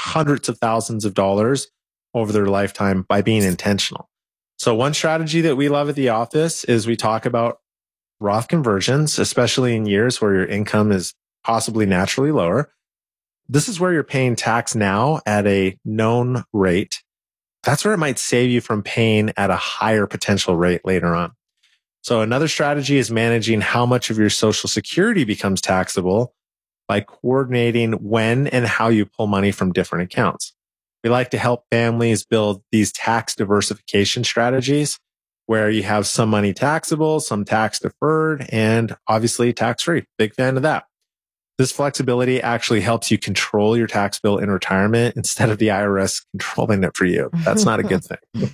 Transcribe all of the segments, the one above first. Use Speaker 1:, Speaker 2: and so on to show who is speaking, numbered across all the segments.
Speaker 1: hundreds of thousands of dollars over their lifetime by being intentional. So one strategy that we love at the office is we talk about Roth conversions, especially in years where your income is possibly naturally lower. This is where you're paying tax now at a known rate. That's where it might save you from paying at a higher potential rate later on. So another strategy is managing how much of your Social Security becomes taxable by coordinating when and how you pull money from different accounts. We like to help families build these tax diversification strategies where you have some money taxable, some tax deferred, and obviously tax free. Big fan of that. This flexibility actually helps you control your tax bill in retirement instead of the IRS controlling it for you. That's not a good thing.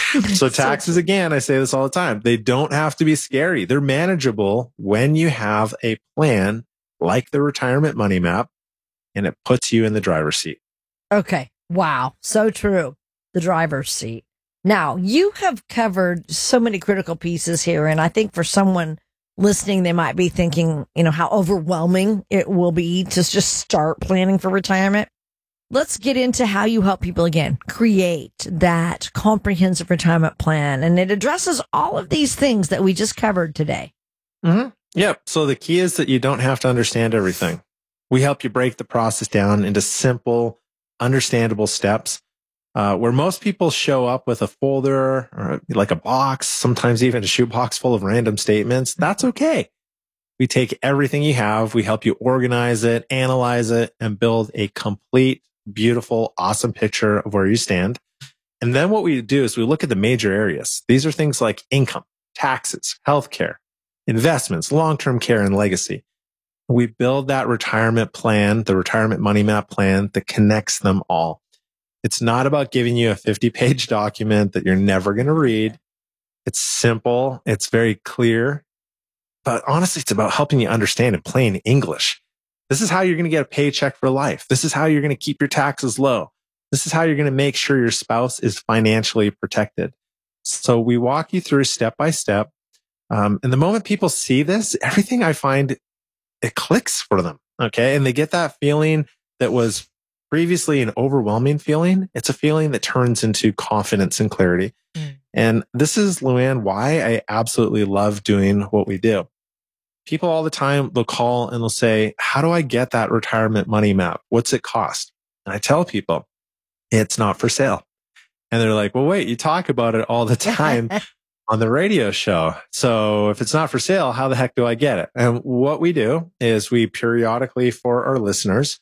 Speaker 1: So taxes, again, I say this all the time, they don't have to be scary. They're manageable when you have a plan like the retirement money map, and it puts you in the driver's seat.
Speaker 2: Okay. Wow. So true. The driver's seat. Now, you have covered so many critical pieces here, and I think for someone listening, they might be thinking, how overwhelming it will be to just start planning for retirement. Let's get into how you help people, again, create that comprehensive retirement plan, and it addresses all of these things that we just covered today.
Speaker 1: Mm-hmm. Yep. So the key is that you don't have to understand everything. We help you break the process down into simple, understandable steps. Where most people show up with a folder or like a box, sometimes even a shoebox full of random statements, that's okay. We take everything you have, we help you organize it, analyze it, and build a complete, beautiful, awesome picture of where you stand. And then what we do is we look at the major areas. These are things like income, taxes, healthcare, investments, long-term care, and legacy. We build that retirement plan, the retirement money map plan that connects them all. It's not about giving you a 50-page document that you're never going to read. It's simple. It's very clear. But honestly, it's about helping you understand in plain English. This is how you're going to get a paycheck for life. This is how you're going to keep your taxes low. This is how you're going to make sure your spouse is financially protected. So we walk you through step by step. And the moment people see this, everything I find, it clicks for them. Okay. And they get that feeling that was previously an overwhelming feeling. It's a feeling that turns into confidence and clarity. And this is, Luann, why I absolutely love doing what we do. People all the time, they'll call and they'll say, how do I get that retirement money map? What's it cost? And I tell people, it's not for sale. And they're like, well, wait, you talk about it all the time on the radio show. So if it's not for sale, how the heck do I get it? And what we do is we periodically, for our listeners,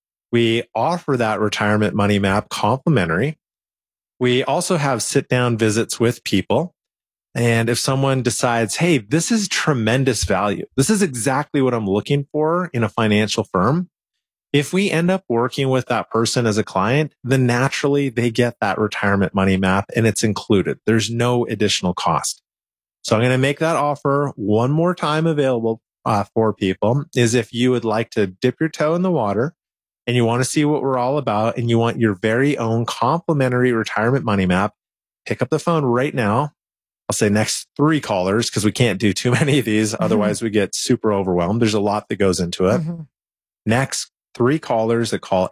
Speaker 1: we offer that retirement money map complimentary. We also have sit down visits with people. And if someone decides, hey, this is tremendous value, this is exactly what I'm looking for in a financial firm. If we end up working with that person as a client, then naturally they get that retirement money map and it's included. There's no additional cost. So I'm going to make that offer one more time available for people is if you would like to dip your toe in the water and you want to see what we're all about and you want your very own complimentary retirement money map, pick up the phone right now. I'll say next 3 callers because we can't do too many of these. Otherwise we get super overwhelmed. There's a lot that goes into it. Next 3 callers that call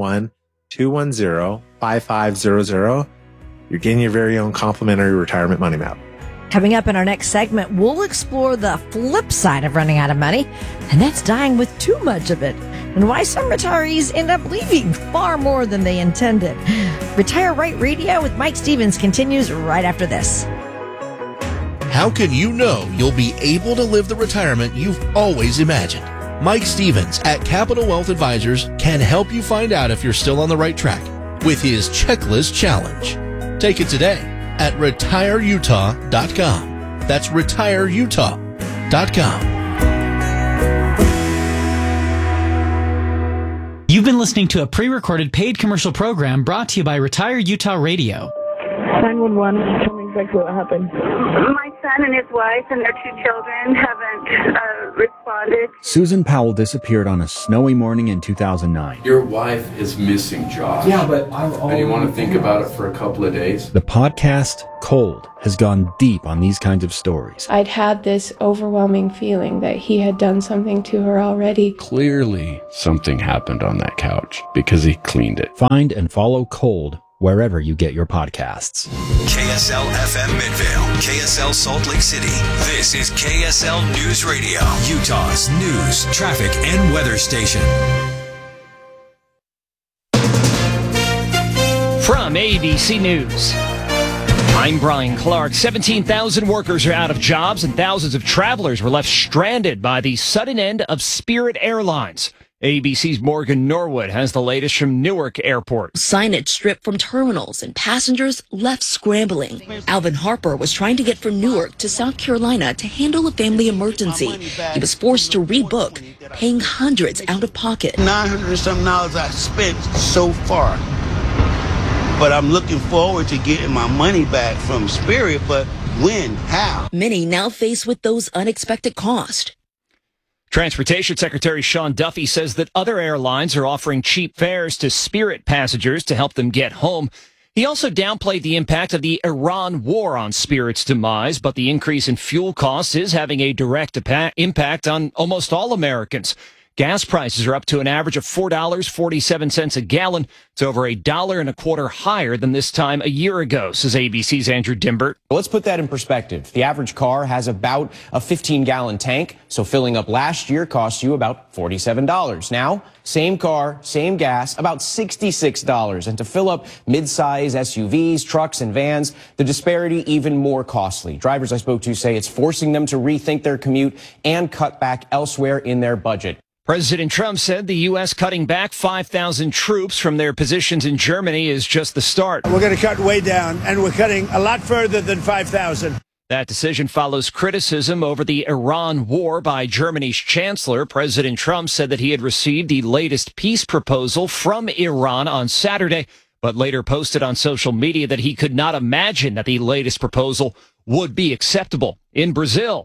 Speaker 1: 801-210-5500. You're getting your very own complimentary retirement money map.
Speaker 2: Coming up in our next segment, we'll explore the flip side of running out of money, and that's dying with too much of it, and why some retirees end up leaving far more than they intended. Retire Right Radio with Mike Stevens continues right after this.
Speaker 3: How can you know you'll be able to live the retirement you've always imagined? Mike Stevens at Capital Wealth Advisors can help you find out if you're still on the right track with his Checklist Challenge. Take it today at retireutah.com. That's retireutah.com.
Speaker 4: You've been listening to a pre-recorded paid commercial program brought to you by Retire Utah Radio. 911. Tell me exactly what happened.
Speaker 5: My son and his wife and their 2 children haven't responded.
Speaker 6: Susan Powell disappeared on a snowy morning in 2009.
Speaker 7: Your wife is missing, Josh.
Speaker 6: Yeah, but
Speaker 7: and you want to think about it for a couple of days?
Speaker 6: The podcast, Cold, has gone deep on these kinds of stories.
Speaker 8: I'd had this overwhelming feeling that he had done something to her already.
Speaker 7: Clearly, something happened on that couch because he cleaned it.
Speaker 6: Find and follow Cold wherever you get your podcasts.
Speaker 9: KSL FM Midvale, KSL Salt Lake City. This is KSL News Radio, Utah's news, traffic, and weather station.
Speaker 10: From ABC News, I'm Brian Clark. 17,000 workers are out of jobs and thousands of travelers were left stranded by the sudden end of Spirit Airlines. ABC's Morgan Norwood has the latest from Newark Airport.
Speaker 11: Signage stripped from terminals and passengers left scrambling. Alvin Harper was trying to get from Newark to South Carolina to handle a family emergency. He was forced to rebook, paying hundreds out of pocket.
Speaker 12: $900-something I spent so far. But I'm looking forward to getting my money back from Spirit, but when? How?
Speaker 11: Many now faced with those unexpected costs.
Speaker 10: Transportation Secretary Sean Duffy says that other airlines are offering cheap fares to Spirit passengers to help them get home. He also downplayed the impact of the Iran war on Spirit's demise, but the increase in fuel costs is having a direct impact on almost all Americans. Gas prices are up to an average of $4.47 a gallon. It's over $1.25 higher than this time a year ago, says ABC's Andrew Dimbert.
Speaker 13: Let's put that in perspective. The average car has about a 15-gallon tank, so filling up last year cost you about $47. Now, same car, same gas, about $66. And to fill up mid-size SUVs, trucks, and vans, the disparity even more costly. Drivers I spoke to say it's forcing them to rethink their commute and cut back elsewhere in their budget.
Speaker 10: President Trump said the U.S. cutting back 5,000 troops from their positions in Germany is just the start.
Speaker 14: We're going to cut way down, and we're cutting a lot further than 5,000.
Speaker 10: That decision follows criticism over the Iran war by Germany's chancellor. President Trump said that he had received the latest peace proposal from Iran on Saturday, but later posted on social media that he could not imagine that the latest proposal would be acceptable. In Brazil,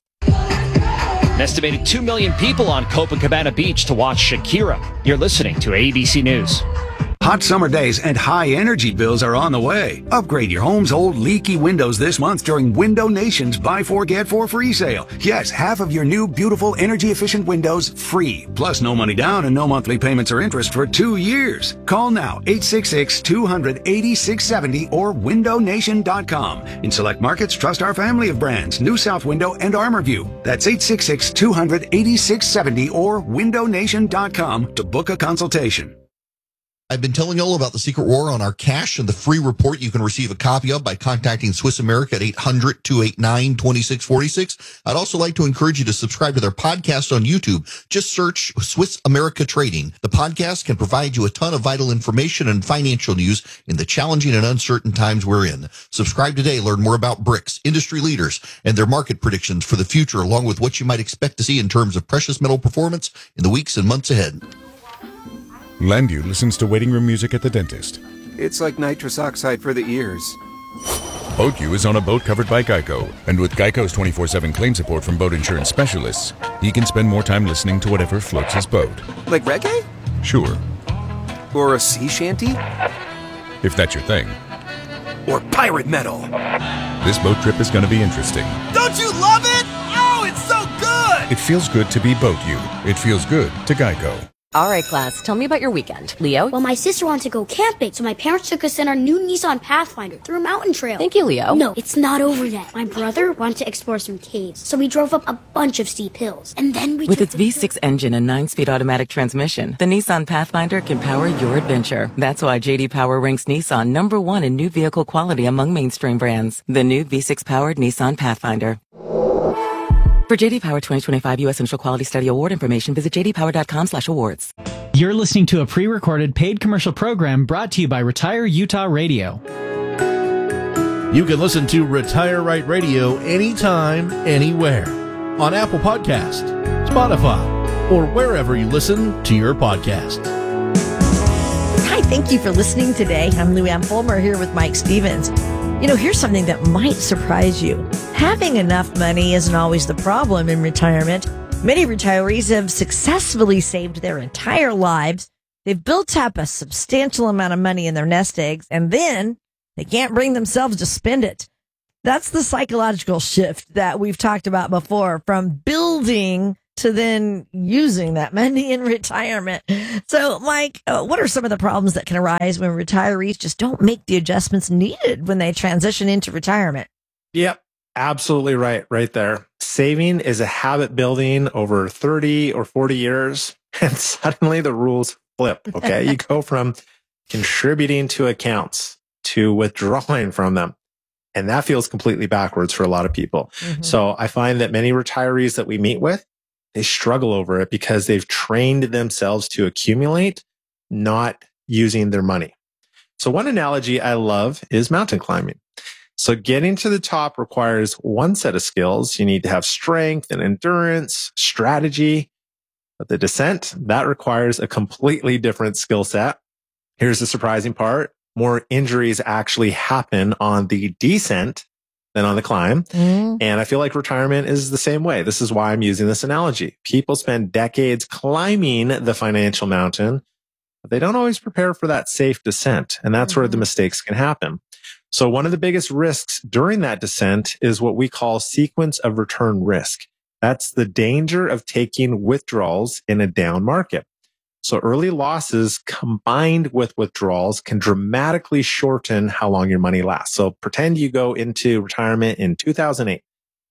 Speaker 10: an estimated 2 million people on Copacabana Beach to watch Shakira. You're listening to ABC News.
Speaker 15: Hot summer days and high energy bills are on the way. Upgrade your home's old leaky windows this month during Window Nation's Buy 4 Get 4 free sale. Yes, half of your new beautiful energy efficient windows free. Plus no money down and no monthly payments or interest for 2 years. Call now 866-200-8670 or windownation.com. In select markets, trust our family of brands, New South Window and ArmorView. That's 866-200-8670 or windownation.com to book a consultation.
Speaker 3: I've been telling you all about the secret war on our cash and the free report you can receive a copy of by contacting Swiss America at 800-289-2646. I'd also like to encourage you to subscribe to their podcast on YouTube. Just search Swiss America Trading. The podcast can provide you a ton of vital information and financial news in the challenging and uncertain times we're in. Subscribe today. Learn more about BRICS, industry leaders, and their market predictions for the future, along with what you might expect to see in terms of precious metal performance in the weeks and months ahead.
Speaker 16: Landu listens to waiting room music at the dentist.
Speaker 17: It's like nitrous oxide for the ears.
Speaker 16: BoatU is on a boat covered by Geico, and with Geico's 24/7 claim support from boat insurance specialists, he can spend more time listening to whatever floats his boat.
Speaker 17: Like reggae?
Speaker 16: Sure.
Speaker 17: Or a sea shanty?
Speaker 16: If that's your thing.
Speaker 17: Or pirate metal.
Speaker 16: This boat trip is going to be interesting.
Speaker 17: Don't you love it? Oh, it's so good!
Speaker 16: It feels good to be BoatU. It feels good to Geico.
Speaker 18: All right, class, tell me about your weekend. Leo?
Speaker 19: Well, my sister wanted to go camping, so my parents took us in our new Nissan Pathfinder through a mountain trail.
Speaker 18: Thank you, Leo.
Speaker 19: No, it's not over yet. My brother wanted to explore some caves, so we drove up a bunch of steep hills. And then we
Speaker 20: With its V6 engine and 9-speed automatic transmission, the Nissan Pathfinder can power your adventure. That's why J.D. Power ranks Nissan #1 in new vehicle quality among mainstream brands. The new V6-powered Nissan Pathfinder. For J.D. Power 2025 U.S. Initial Quality Study Award information, visit jdpower.com/awards.
Speaker 21: You're listening to a pre-recorded paid commercial program brought to you by Retire Utah Radio.
Speaker 3: You can listen to Retire Right Radio anytime, anywhere. On Apple Podcast, Spotify, or wherever you listen to your podcasts.
Speaker 22: Hi,
Speaker 2: Hi, thank you for listening today. I'm Luann Fulmer here with Mike Stevens. Here's something that might surprise you. Having enough money isn't always the problem in retirement. Many retirees have successfully saved their entire lives. They've built up a substantial amount of money in their nest eggs, and then they can't bring themselves to spend it. That's the psychological shift that we've talked about before, from building to then using that money in retirement. So, Mike, what are some of the problems that can arise when retirees just don't make the adjustments needed when they transition into retirement?
Speaker 1: Yep, absolutely right there. Saving is a habit building over 30 or 40 years, and suddenly the rules flip, okay? You go from contributing to accounts to withdrawing from them. And that feels completely backwards for a lot of people. Mm-hmm. So I find that many retirees that we meet with, they struggle over it because they've trained themselves to accumulate, not using their money. So one analogy I love is mountain climbing. So getting to the top requires one set of skills. You need to have strength and endurance, strategy. But the descent, that requires a completely different skill set. Here's the surprising part. More injuries actually happen on the descent than on the climb. And I feel like retirement is the same way. This is why I'm using this analogy. People spend decades climbing the financial mountain, but they don't always prepare for that safe descent. And that's where the mistakes can happen. So one of the biggest risks during that descent is what we call sequence of return risk. That's the danger of taking withdrawals in a down market. So early losses combined with withdrawals can dramatically shorten how long your money lasts. So pretend you go into retirement in 2008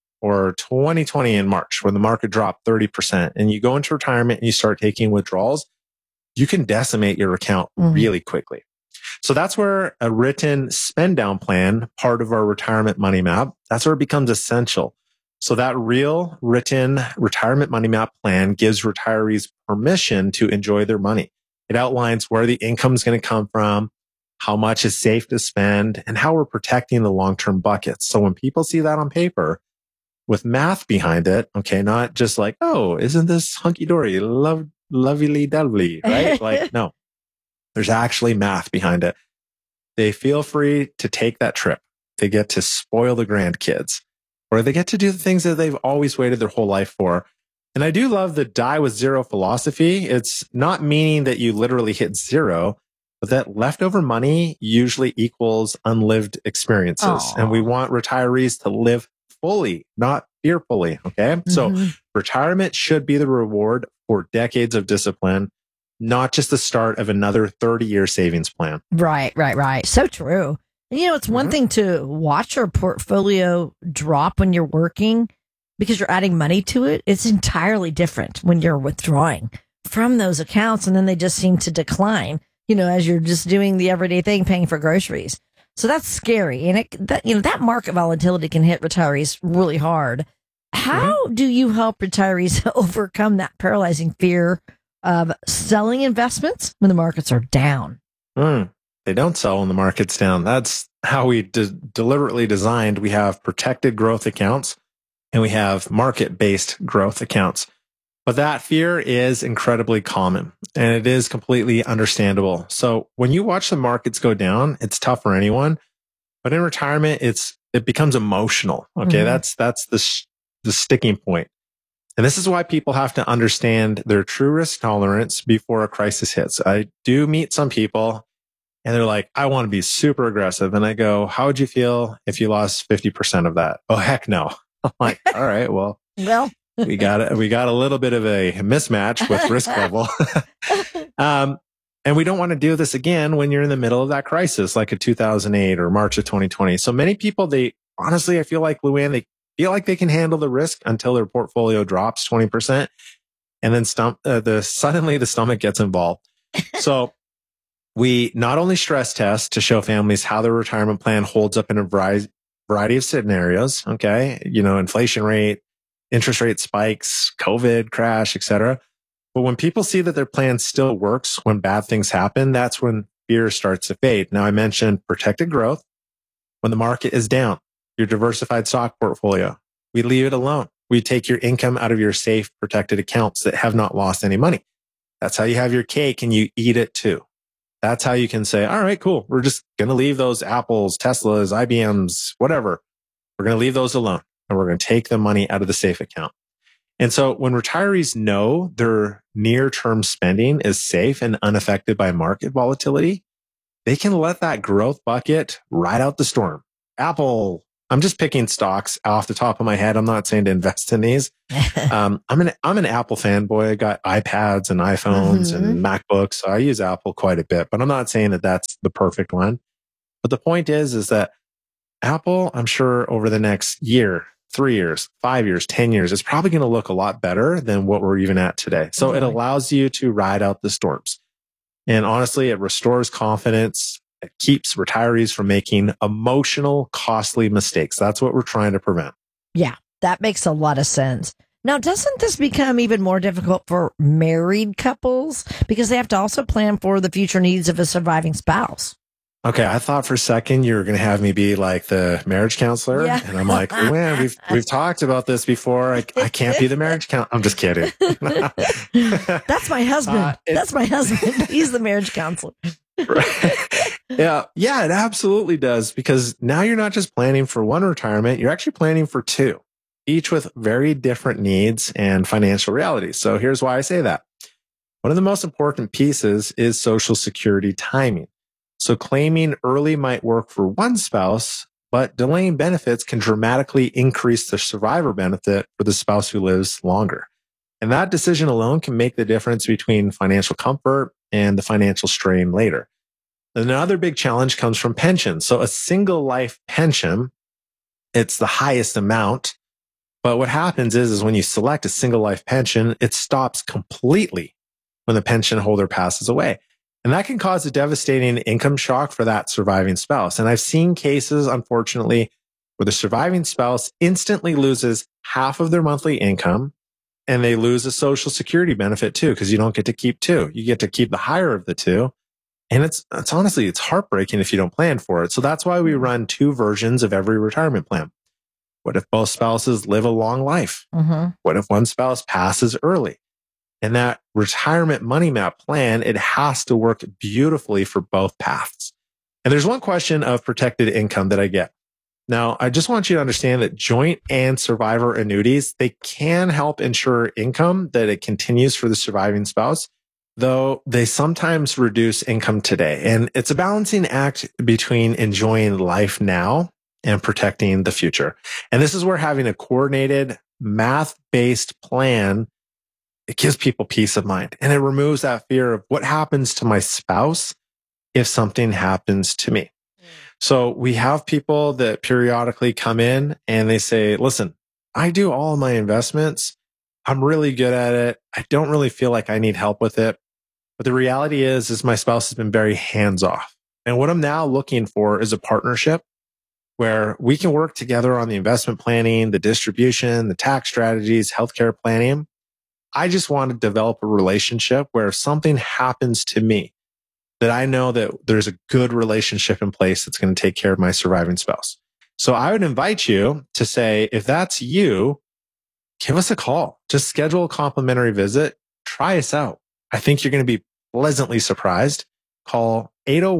Speaker 1: or 2020 in March when the market dropped 30%, and you go into retirement and you start taking withdrawals, you can decimate your account really quickly. So that's where a written spend down plan, part of our retirement money map, that's where it becomes essential. So that real written retirement money map plan gives retirees permission to enjoy their money. It outlines where the income is going to come from, how much is safe to spend, and how we're protecting the long-term buckets. So when people see that on paper with math behind it, okay, not just like, oh, isn't this hunky-dory, lovely-dovely, right? Like, no, there's actually math behind it. They feel free to take that trip. They get to spoil the grandkids. Or they get to do the things that they've always waited their whole life for. And I do love the die with zero philosophy. It's not meaning that you literally hit zero, but that leftover money usually equals unlived experiences. Aww. And we want retirees to live fully, not fearfully. Okay. Mm-hmm. So retirement should be the reward for decades of discipline, not just the start of another 30-year savings plan.
Speaker 2: Right. So true. It's one thing to watch your portfolio drop when you're working because you're adding money to it. It's entirely different when you're withdrawing from those accounts and then they just seem to decline, as you're just doing the everyday thing, paying for groceries. So that's scary. And that market volatility can hit retirees really hard. How do you help retirees overcome that paralyzing fear of selling investments when the markets are down?
Speaker 1: They don't sell when the market's down. That's how we deliberately designed. We have protected growth accounts and we have market-based growth accounts. But that fear is incredibly common and it is completely understandable. So when you watch the markets go down, it's tough for anyone. But in retirement, it becomes emotional. Okay, that's the sticking point. And this is why people have to understand their true risk tolerance before a crisis hits. I do meet some people and they're like, I want to be super aggressive. And I go, how would you feel if you lost 50% of that? Oh, heck no. I'm like, all right, well, we got a little bit of a mismatch with risk level. And we don't want to do this again when you're in the middle of that crisis, like a 2008 or March of 2020. So many people, honestly, I feel like, Luann, they feel like they can handle the risk until their portfolio drops 20%. And then suddenly the stomach gets involved. So we not only stress test to show families how their retirement plan holds up in a variety of scenarios. Okay. Inflation rate, interest rate spikes, COVID crash, etc. But when people see that their plan still works when bad things happen, that's when fear starts to fade. Now I mentioned protected growth. When the market is down, your diversified stock portfolio, we leave it alone. We take your income out of your safe, protected accounts that have not lost any money. That's how you have your cake and you eat it too. That's how you can say, all right, cool. We're just going to leave those Apples, Teslas, IBMs, whatever. We're going to leave those alone and we're going to take the money out of the safe account. And so when retirees know their near-term spending is safe and unaffected by market volatility, they can let that growth bucket ride out the storm. Apple, I'm just picking stocks off the top of my head. I'm not saying to invest in these. I'm an Apple fanboy. I got iPads and iPhones and MacBooks. So I use Apple quite a bit, but I'm not saying that that's the perfect one. But the point is that Apple, I'm sure over the next year, 3 years, 5 years, 10 years, it's probably going to look a lot better than what we're even at today. So it allows you to ride out the storms. And honestly, it restores confidence. It keeps retirees from making emotional, costly mistakes. That's what we're trying to prevent.
Speaker 2: Yeah, that makes a lot of sense. Now, doesn't this become even more difficult for married couples because they have to also plan for the future needs of a surviving spouse?
Speaker 1: Okay, I thought for a second you were going to have me be like the marriage counselor. Yeah. And I'm like, man, we've talked about this before. I can't be the marriage counselor. I'm just kidding.
Speaker 2: That's my husband. That's my husband. He's the marriage counselor.
Speaker 1: Yeah, it absolutely does. Because now you're not just planning for one retirement, you're actually planning for two, each with very different needs and financial realities. So here's why I say that. One of the most important pieces is Social Security timing. So claiming early might work for one spouse, but delaying benefits can dramatically increase the survivor benefit for the spouse who lives longer. And that decision alone can make the difference between financial comfort and the financial strain later. Another big challenge comes from pensions. So a single life pension, it's the highest amount. But what happens is when you select a single life pension, it stops completely when the pension holder passes away. And that can cause a devastating income shock for that surviving spouse. And I've seen cases, unfortunately, where the surviving spouse instantly loses half of their monthly income and they lose a Social Security benefit too, because you don't get to keep two. You get to keep the higher of the two. And it's honestly, it's heartbreaking if you don't plan for it. So that's why we run two versions of every retirement plan. What if both spouses live a long life? What if one spouse passes early? And that retirement money map plan, it has to work beautifully for both paths. And there's one question of protected income that I get. Now, I just want you to understand that joint and survivor annuities, they can help ensure income that it continues for the surviving spouse, though they sometimes reduce income today. And it's a balancing act between enjoying life now and protecting the future. And this is where having a coordinated math-based plan, it gives people peace of mind and it removes that fear of what happens to my spouse if something happens to me. So we have people that periodically come in and they say, listen, I do all of my investments. I'm really good at it. I don't really feel like I need help with it. But the reality is my spouse has been very hands off. And what I'm now looking for is a partnership where we can work together on the investment planning, the distribution, the tax strategies, healthcare planning. I just want to develop a relationship where if something happens to me, that I know that there's a good relationship in place that's going to take care of my surviving spouse. So I would invite you to say, if that's you, give us a call. Just schedule a complimentary visit. Try us out. I think you're going to be pleasantly surprised. Call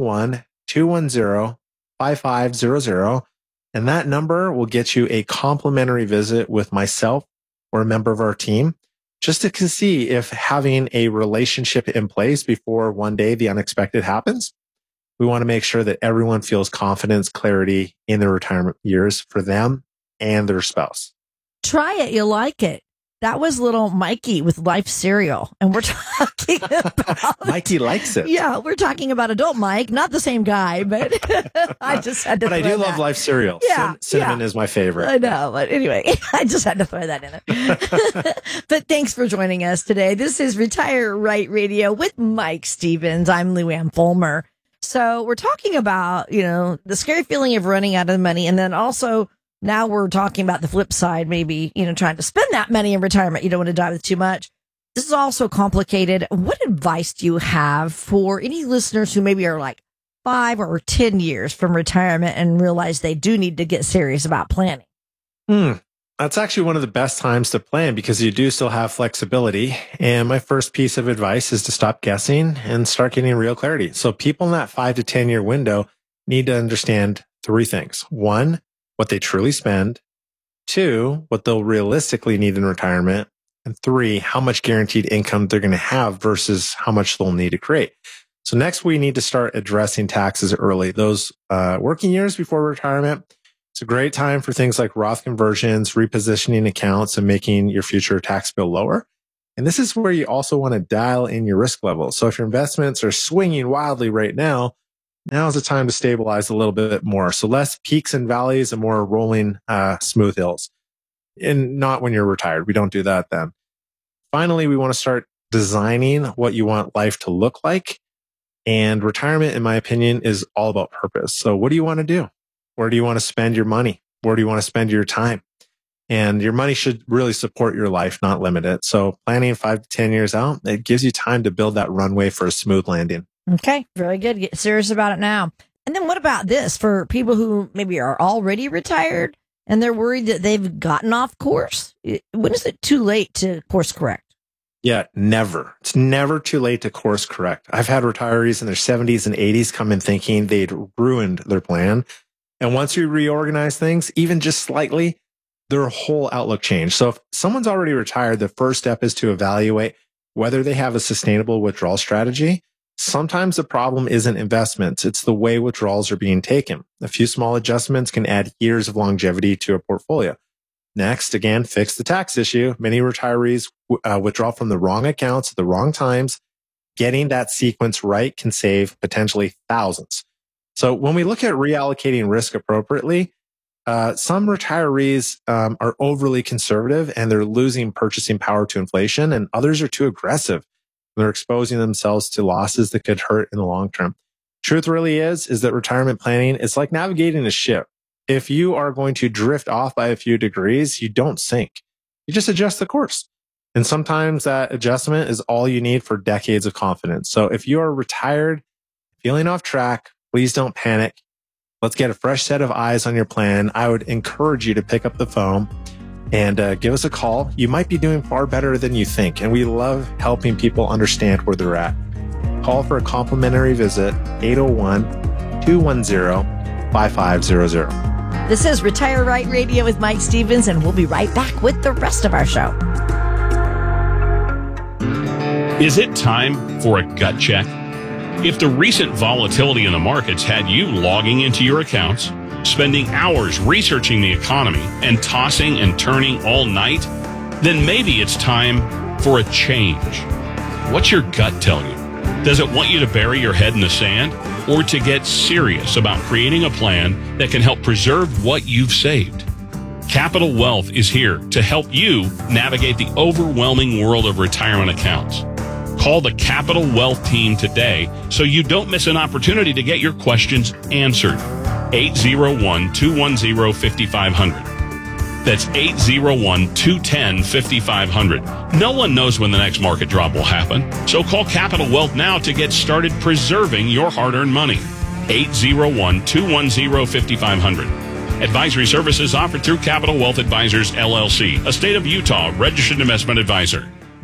Speaker 1: 801-210-5500. And that number will get you a complimentary visit with myself or a member of our team, just to see if having a relationship in place before one day the unexpected happens. We want to make sure that everyone feels confidence, clarity in their retirement years for them and their spouse.
Speaker 2: Try it. You'll like it. That was little Mikey with Life Cereal. And we're talking about...
Speaker 1: Mikey likes it.
Speaker 2: Yeah, we're talking about adult Mike. Not the same guy, but I just had to
Speaker 1: But I do love Life Cereal.
Speaker 2: Yeah,
Speaker 1: Cinnamon is my favorite.
Speaker 2: I know, but anyway, I just had to throw that in there. But thanks for joining us today. This is Retire Right Radio with Mike Stevens. I'm Lou Ann Fulmer. So we're talking about, the scary feeling of running out of money, and then also... Now we're talking about the flip side, maybe, trying to spend that money in retirement. You don't want to die with too much. This is also complicated. What advice do you have for any listeners who maybe are like 5 or 10 years from retirement and realize they do need to get serious about planning?
Speaker 1: That's actually one of the best times to plan because you do still have flexibility. And my first piece of advice is to stop guessing and start getting real clarity. So people in that 5 to 10 year window need to understand 3 things. 1, what they truly spend. 2, what they'll realistically need in retirement. And 3, how much guaranteed income they're going to have versus how much they'll need to create. So next, we need to start addressing taxes early. Those working years before retirement, it's a great time for things like Roth conversions, repositioning accounts, and making your future tax bill lower. And this is where you also want to dial in your risk level. So if your investments are swinging wildly right now is the time to stabilize a little bit more. So less peaks and valleys and more rolling, smooth hills. And not when you're retired. We don't do that then. Finally, we want to start designing what you want life to look like. And retirement, in my opinion, is all about purpose. So what do you want to do? Where do you want to spend your money? Where do you want to spend your time? And your money should really support your life, not limit it. So planning 5 to 10 years out, it gives you time to build that runway for a smooth landing.
Speaker 2: Okay, very good. Get serious about it now. And then what about this for people who maybe are already retired and they're worried that they've gotten off course? When is it too late to course correct?
Speaker 1: Yeah, never. It's never too late to course correct. I've had retirees in their 70s and 80s come in thinking they'd ruined their plan. And once you reorganize things, even just slightly, their whole outlook changed. So if someone's already retired, the first step is to evaluate whether they have a sustainable withdrawal strategy. Sometimes the problem isn't investments. It's the way withdrawals are being taken. A few small adjustments can add years of longevity to a portfolio. Next, again, fix the tax issue. Many retirees withdraw from the wrong accounts at the wrong times. Getting that sequence right can save potentially thousands. So when we look at reallocating risk appropriately, some retirees are overly conservative and they're losing purchasing power to inflation, and others are too aggressive. They're exposing themselves to losses that could hurt in the long term. Truth really is that retirement planning is like navigating a ship. If you are going to drift off by a few degrees, you don't sink. You just adjust the course. And sometimes that adjustment is all you need for decades of confidence. So if you are retired, feeling off track, please don't panic. Let's get a fresh set of eyes on your plan. I would encourage you to pick up the phone and give us a call. You might be doing far better than you think. And we love helping people understand where they're at. Call for a complimentary visit, 801-210-5500.
Speaker 2: This is Retire Right Radio with Mike Stevens, and we'll be right back with the rest of our show.
Speaker 4: Is it time for a gut check? If the recent volatility in the markets had you logging into your accounts, spending hours researching the economy, and tossing and turning all night, then maybe it's time for a change. What's your gut tell you? Does it want you to bury your head in the sand, or to get serious about creating a plan that can help preserve what you've saved? Capital Wealth is here to help you navigate the overwhelming world of retirement accounts. Call the Capital Wealth team today so you don't miss an opportunity to get your questions answered. 801-210-5500. That's 801-210-5500. No one knows when the next market drop will happen, so call Capital Wealth now to get started preserving your hard-earned money. 801-210-5500. Advisory services offered through Capital Wealth Advisors, LLC, a state of Utah registered investment advisor.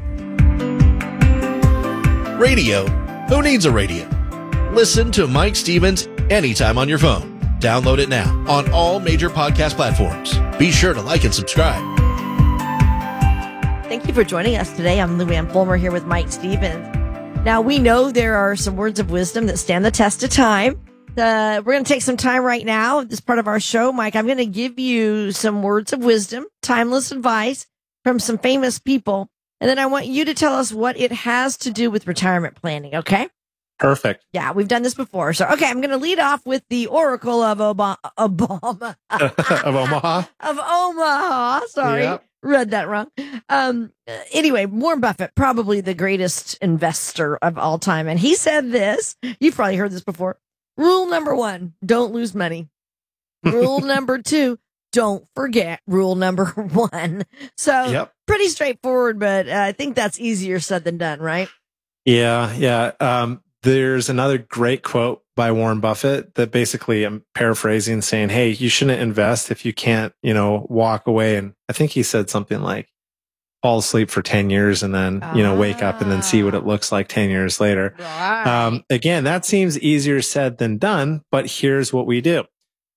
Speaker 3: Radio? Who needs a radio? Listen to Mike Stevens anytime on your phone. Download it now on all major podcast platforms. Be sure to like and subscribe.
Speaker 2: Thank you for joining us today. I'm Lou Ann Fulmer here with Mike Stevens. Now, we know there are some words of wisdom that stand the test of time. We're going to take some time right now, this part of our show. Mike, I'm going to give you some words of wisdom, timeless advice from some famous people. And then I want you to tell us what it has to do with retirement planning, okay?
Speaker 1: Perfect.
Speaker 2: Yeah, we've done this before. So, okay, I'm going to lead off with the Oracle of Obama.
Speaker 1: Of Omaha?
Speaker 2: Of Omaha. Sorry. Yep. Read that wrong. Anyway, Warren Buffett, probably the greatest investor of all time. And he said this. You've probably heard this before. Rule number 1, don't lose money. Rule number 2, don't forget rule number 1. So pretty straightforward, but I think that's easier said than done, right?
Speaker 1: Yeah. There's another great quote by Warren Buffett that basically, I'm paraphrasing, saying, hey, you shouldn't invest if you can't, walk away. And I think he said something like, fall asleep for 10 years and then, wake up and then see what it looks like 10 years later.
Speaker 2: Right.
Speaker 1: Again, that seems easier said than done, but here's what we do.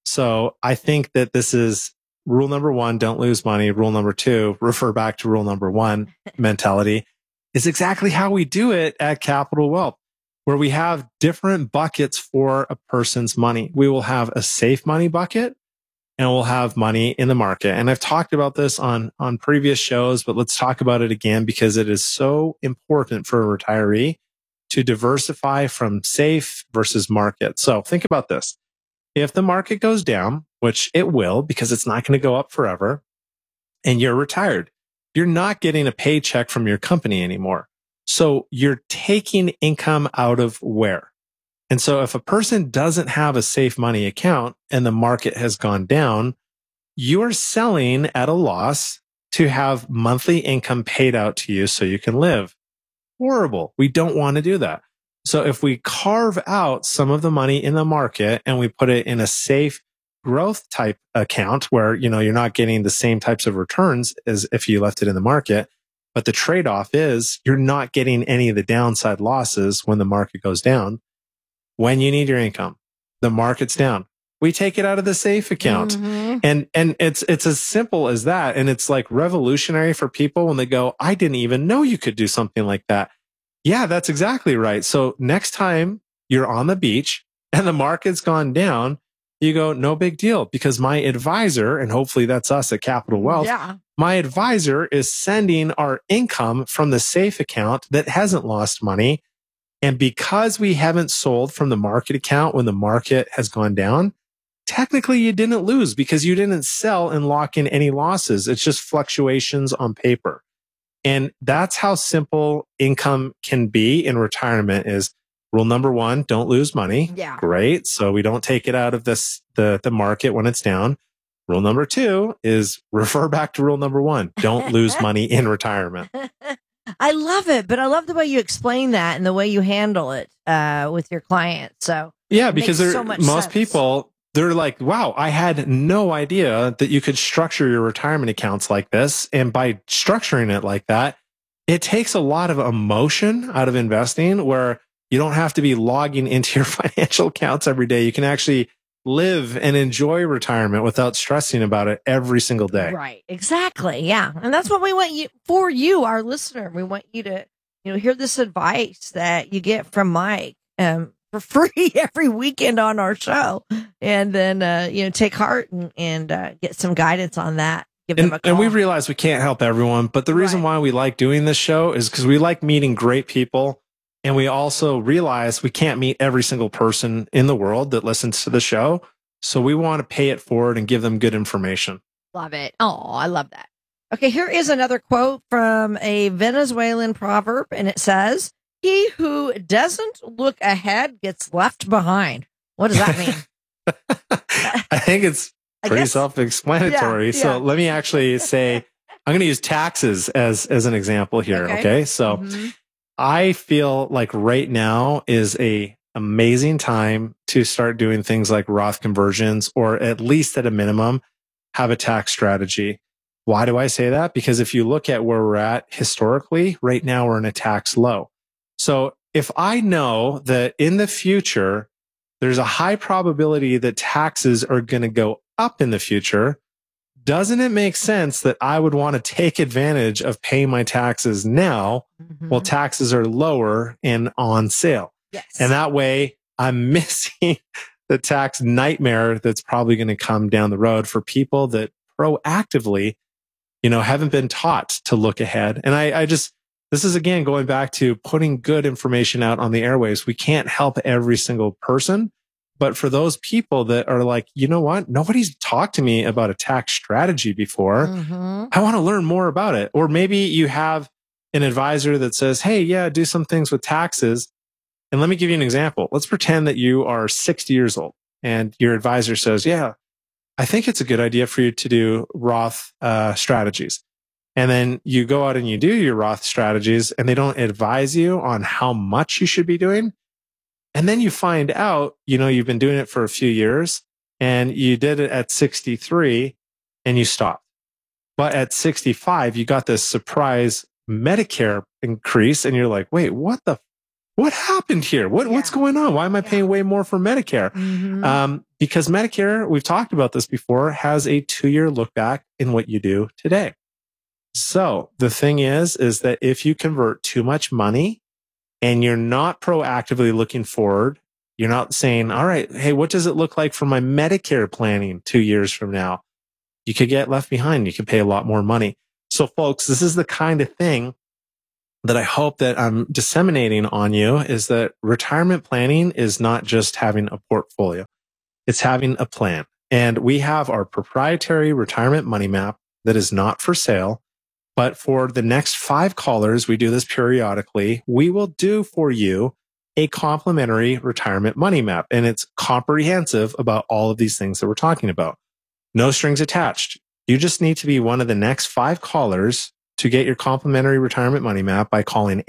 Speaker 1: So I think that this is rule number 1, don't lose money. Rule number 2, refer back to rule number 1 mentality is exactly how we do it at Capital Wealth, where we have different buckets for a person's money. We will have a safe money bucket and we'll have money in the market. And I've talked about this on previous shows, but let's talk about it again because it is so important for a retiree to diversify from safe versus market. So think about this. If the market goes down, which it will because it's not going to go up forever, and you're retired, you're not getting a paycheck from your company anymore. So you're taking income out of where? And so if a person doesn't have a safe money account and the market has gone down, you're selling at a loss to have monthly income paid out to you so you can live. Horrible. We don't want to do that. So if we carve out some of the money in the market and we put it in a safe growth type account where, you're not getting the same types of returns as if you left it in the market, but the trade-off is you're not getting any of the downside losses when the market goes down. When you need your income, the market's down, we take it out of the safe account. Mm-hmm. And it's as simple as that. And it's like revolutionary for people when they go, I didn't even know you could do something like that. Yeah, that's exactly right. So next time you're on the beach and the market's gone down, you go, no big deal, because my advisor, and hopefully that's us at Capital Wealth, my advisor is sending our income from the safe account that hasn't lost money. And because we haven't sold from the market account when the market has gone down, technically you didn't lose because you didn't sell and lock in any losses. It's just fluctuations on paper. And that's how simple income can be in retirement is rule number 1, don't lose money.
Speaker 2: Yeah.
Speaker 1: Great. So we don't take it out of the market when it's down. Rule number 2 is refer back to rule number 1. Don't lose money in retirement.
Speaker 2: I love it, but I love the way you explain that and the way you handle it with your clients. So
Speaker 1: yeah, because
Speaker 2: most
Speaker 1: sense. People, they're like, wow, I had no idea that you could structure your retirement accounts like this. And by structuring it like that, it takes a lot of emotion out of investing where you don't have to be logging into your financial accounts every day. You can actually live and enjoy retirement without stressing about it every single day.
Speaker 2: Right. Exactly. Yeah. And that's what we want you, our listener. We want you to, hear this advice that you get from Mike for free every weekend on our show. And then, take heart and get some guidance on that. Give them a call.
Speaker 1: And we realize we can't help everyone, but the reason why we like doing this show is because we like meeting great people. And we also realize we can't meet every single person in the world that listens to the show. So we want to pay it forward and give them good information.
Speaker 2: Love it. Oh, I love that. Okay, here is another quote from a Venezuelan proverb, and it says, he who doesn't look ahead gets left behind. What does that mean?
Speaker 1: I think it's pretty self-explanatory.
Speaker 2: Yeah.
Speaker 1: So let me actually say, I'm going to use taxes as an example here. Okay. So I feel like right now is a amazing time to start doing things like Roth conversions, or at least at a minimum, have a tax strategy. Why do I say that? Because if you look at where we're at historically, right now we're in a tax low. So if I know that in the future, there's a high probability that taxes are going to go up in the future, doesn't it make sense that I would want to take advantage of paying my taxes now while taxes are lower and on sale?
Speaker 2: Yes.
Speaker 1: And that way I'm missing the tax nightmare that's probably going to come down the road for people that proactively, haven't been taught to look ahead. And I just, this is again, going back to putting good information out on the airwaves. We can't help every single person. But for those people that are like, you know what? Nobody's talked to me about a tax strategy before. I want to learn more about it. Or maybe you have an advisor that says, hey, yeah, do some things with taxes. And let me give you an example. Let's pretend that you are 60 years old and your advisor says, yeah, I think it's a good idea for you to do Roth strategies. And then you go out and you do your Roth strategies and they don't advise you on how much you should be doing. And then you find out, you've been doing it for a few years and you did it at 63 and you stopped. But at 65, you got this surprise Medicare increase and you're like, wait, what happened here? What's going on? Why am I paying way more for Medicare? Because Medicare, we've talked about this before, has a 2-year look back in what you do today. So the thing is that if you convert too much money and you're not proactively looking forward, you're not saying, all right, hey, what does it look like for my Medicare planning 2 years from now? You could get left behind. You could pay a lot more money. So folks, this is the kind of thing that I hope that I'm disseminating on you, is that retirement planning is not just having a portfolio. It's having a plan. And we have our proprietary retirement money map that is not for sale. But for the next 5 callers, we do this periodically. We will do for you a complimentary retirement money map. And it's comprehensive about all of these things that we're talking about. No strings attached. You just need to be one of the next 5 callers to get your complimentary retirement money map by calling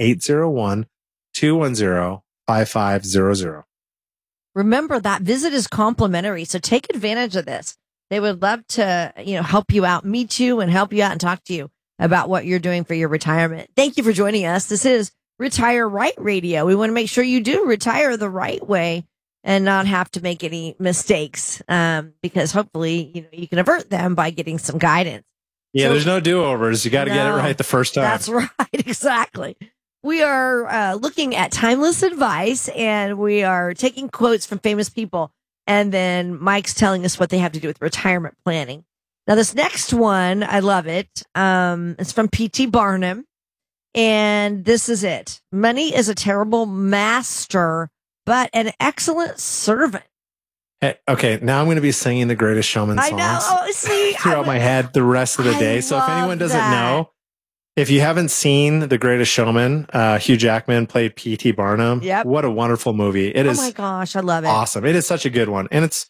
Speaker 1: 801-210-5500.
Speaker 2: Remember, that visit is complimentary, so take advantage of this. They would love to, help you out, meet you and help you out and talk to you about what you're doing for your retirement. Thank you for joining us. This is Retire Right Radio. We want to make sure you do retire the right way and not have to make any mistakes, because hopefully, you can avert them by getting some guidance.
Speaker 1: Yeah, there's no do-overs. You got to get it right the first time.
Speaker 2: That's right. Exactly. We are looking at timeless advice, and we are taking quotes from famous people. And then Mike's telling us what they have to do with retirement planning. Now, this next one, I love it. It's from P.T. Barnum. And this is it. Money is a terrible master, but an excellent servant.
Speaker 1: Hey, okay, now I'm going to be singing the Greatest Showman songs throughout my head the rest of the day. So if anyone doesn't know, if you haven't seen The Greatest Showman, Hugh Jackman played P.T. Barnum. Yep. What a wonderful movie. It is.
Speaker 2: Oh my gosh, I love it.
Speaker 1: Awesome. It is such a good one. And it's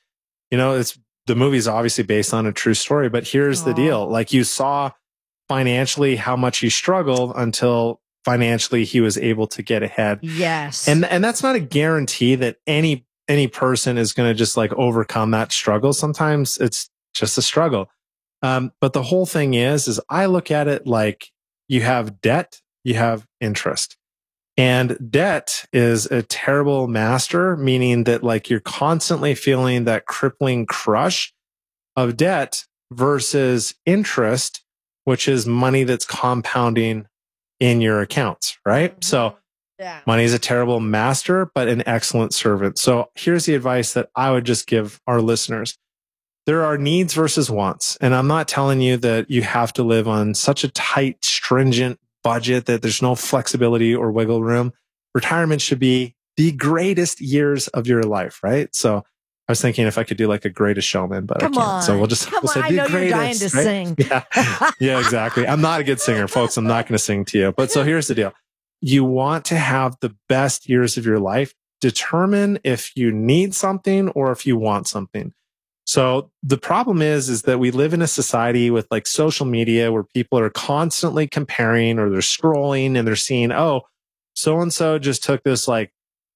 Speaker 1: the movie's obviously based on a true story, but here's the deal. Like, you saw financially how much he struggled until financially he was able to get ahead.
Speaker 2: Yes.
Speaker 1: And that's not a guarantee that any person is going to just like overcome that struggle. Sometimes it's just a struggle. But the whole thing is I look at it like you have debt, you have interest. And debt is a terrible master, meaning that like you're constantly feeling that crippling crush of debt versus interest, which is money that's compounding in your accounts, right? Mm-hmm. So money is a terrible master, but an excellent servant. So here's the advice that I would just give our listeners. There are needs versus wants. And I'm not telling you that you have to live on such a tight, stringent budget that there's no flexibility or wiggle room. Retirement should be the greatest years of your life, right? So I was thinking if I could do like a Greatest Showman, but I can't. So we'll say
Speaker 2: I know you're dying to sing.
Speaker 1: Yeah, exactly. I'm not a good singer, folks. I'm not going to sing to you. But so here's the deal. You want to have the best years of your life. Determine if you need something or if you want something. So the problem is that we live in a society with like social media where people are constantly comparing, or they're scrolling and they're seeing, oh, so-and-so just took this like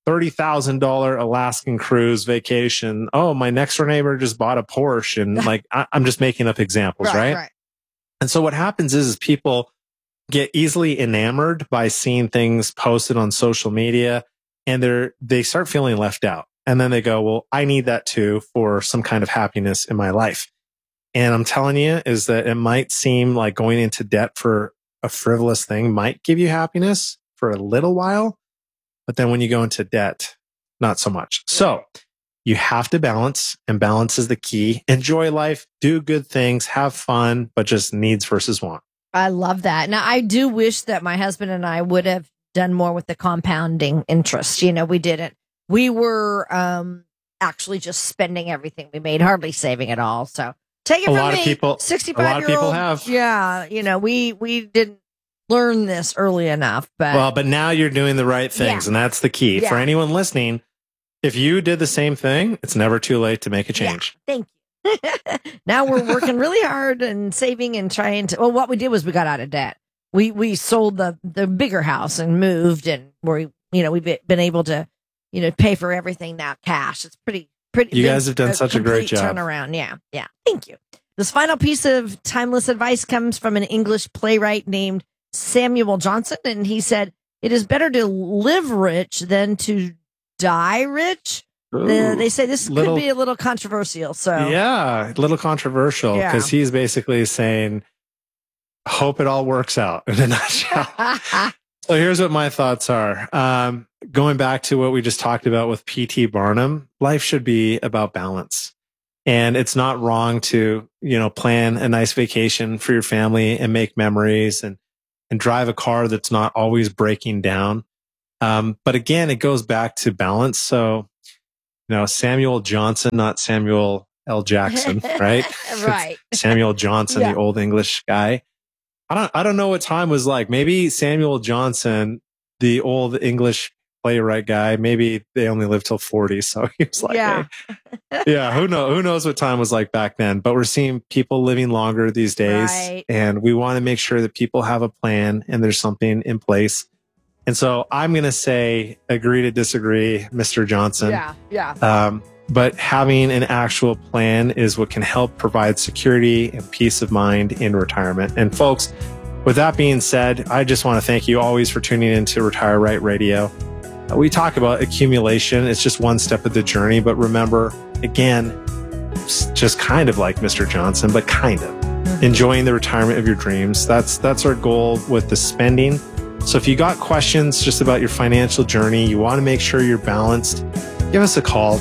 Speaker 1: $30,000 Alaskan cruise vacation. Oh, my next door neighbor just bought a Porsche. And like, I'm just making up examples, right? And so what happens is people get easily enamored by seeing things posted on social media, and they start feeling left out. And then they go, well, I need that too for some kind of happiness in my life. And I'm telling you is that it might seem like going into debt for a frivolous thing might give you happiness for a little while, but then when you go into debt, not so much. So you have to balance, and balance is the key. Enjoy life, do good things, have fun, but just needs versus want.
Speaker 2: I love that. Now, I do wish that my husband and I would have done more with the compounding interest. We didn't. We were actually just spending everything we made, hardly saving at all. So take it from me. A lot of people 65-year-old
Speaker 1: have.
Speaker 2: Yeah, we didn't learn this early enough.
Speaker 1: But now you're doing the right things, and that's the key. For anyone listening, if you did the same thing, it's never too late to make a change.
Speaker 2: Yeah, thank you. Now we're working really hard and saving and trying to. Well, what we did was we got out of debt. We sold the bigger house and moved, and we've been able to pay for everything now cash. It's pretty.
Speaker 1: You guys have done such a great
Speaker 2: complete
Speaker 1: job.
Speaker 2: Turnaround. Yeah. Thank you. This final piece of timeless advice comes from an English playwright named Samuel Johnson, and he said, "It is better to live rich than to die rich." They say this could be a little controversial. So
Speaker 1: yeah, a little controversial because he's basically saying, "Hope it all works out." In a nutshell. So here's what my thoughts are. Going back to what we just talked about with P.T. Barnum, life should be about balance. And it's not wrong to, plan a nice vacation for your family and make memories and drive a car that's not always breaking down. But again, it goes back to balance. So, Samuel Johnson, not Samuel L. Jackson, right?
Speaker 2: Right.
Speaker 1: Samuel Johnson, the old English guy. I don't know what time was like. Maybe Samuel Johnson, the old English playwright guy, maybe they only lived till 40. So he was like, who knows what time was like back then, but we're seeing people living longer these days.
Speaker 2: Right.
Speaker 1: And we want to make sure that people have a plan and there's something in place. And so I'm going to say, agree to disagree, Mr. Johnson.
Speaker 2: Yeah.
Speaker 1: But having an actual plan is what can help provide security and peace of mind in retirement. And folks, with that being said, I just want to thank you always for tuning into Retire Right Radio. We talk about accumulation. It's just one step of the journey. But remember, again, just kind of like Mr. Johnson, but kind of enjoying the retirement of your dreams. That's our goal with the spending. So if you got questions just about your financial journey, you want to make sure you're balanced, give us a call,